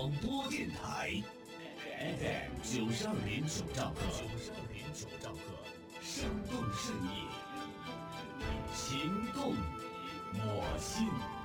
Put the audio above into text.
广播电台 FM92.9兆赫，生动盛意，情动我心。